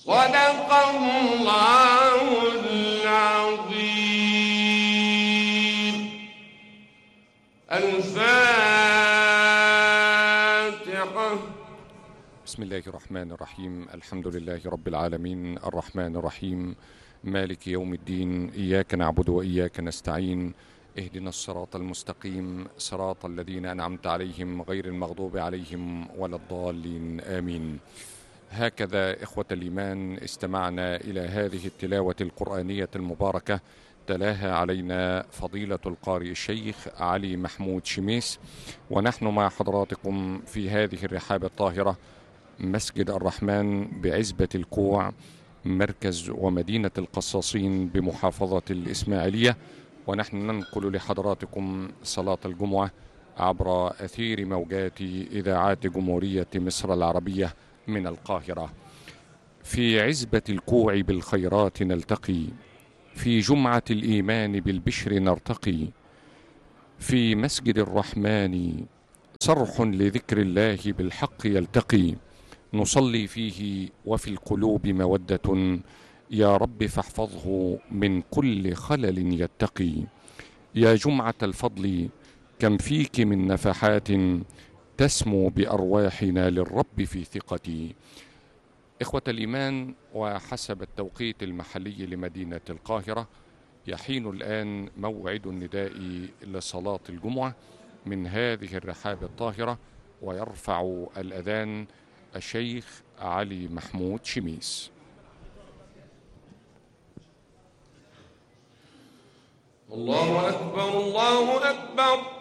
صدق الله العظيم. الفاتحة. بسم الله الرحمن الرحيم. الحمد لله رب العالمين، الرحمن الرحيم، مالك يوم الدين، إياك نعبد وإياك نستعين، اهدنا الصراط المستقيم، صراط الذين أنعمت عليهم غير المغضوب عليهم ولا الضالين، آمين. هكذا إخوة الإيمان استمعنا إلى هذه التلاوة القرآنية المباركة، تلاها علينا فضيلة القارئ الشيخ علي محمود شميس، ونحن مع حضراتكم في هذه الرحاب الطاهرة، مسجد الرحمن بعزبة الكوع، مركز ومدينة القصاصين بمحافظة الإسماعيلية، ونحن ننقل لحضراتكم صلاة الجمعة عبر أثير موجات إذاعات جمهورية مصر العربية من القاهرة. في عزبة الكوع بالخيرات نلتقي، في جمعة الإيمان بالبشر نرتقي، في مسجد الرحمن صرح لذكر الله بالحق يلتقي، نصلي فيه وفي القلوب مودة، يا رب فاحفظه من كل خلل يتقي. يا جمعة الفضل كم فيك من نفحات، تسمو بأرواحنا للرب في ثقتي. إخوة الإيمان، وحسب التوقيت المحلي لمدينة القاهرة يحين الآن موعد النداء لصلاة الجمعة من هذه الرحاب الطاهرة، ويرفع الأذان الشيخ علي محمود شميس. الله أكبر، الله أكبر.